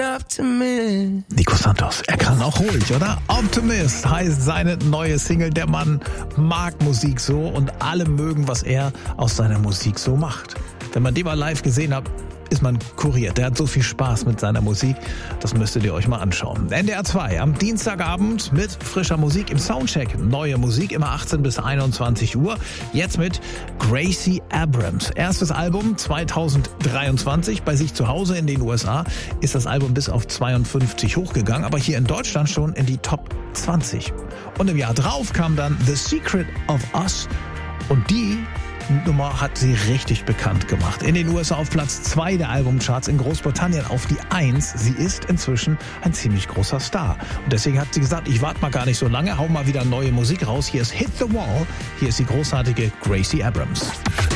Nico Santos, er kann auch ruhig, oder? Optimist heißt seine neue Single. Der Mann mag Musik so und alle mögen, was er aus seiner Musik so macht. Wenn man den mal live gesehen hat, ist man kuriert. Der hat so viel Spaß mit seiner Musik. Das müsstet ihr euch mal anschauen. NDR 2 am Dienstagabend mit frischer Musik im Soundcheck. Neue Musik immer 18 bis 21 Uhr. Jetzt mit Gracie Abrams. Erstes Album 2023. Bei sich zu Hause in den USA ist das Album bis auf 52 hochgegangen, aber hier in Deutschland schon in die Top 20. Und im Jahr drauf kam dann The Secret of Us und die Nummer hat sie richtig bekannt gemacht. In den USA auf Platz 2 der Albumcharts, in Großbritannien auf die 1. Sie ist inzwischen ein ziemlich großer Star. Und deswegen hat sie gesagt, ich warte mal gar nicht so lange, hau mal wieder neue Musik raus. Hier ist Hit the Wall, hier ist die großartige Gracie Abrams.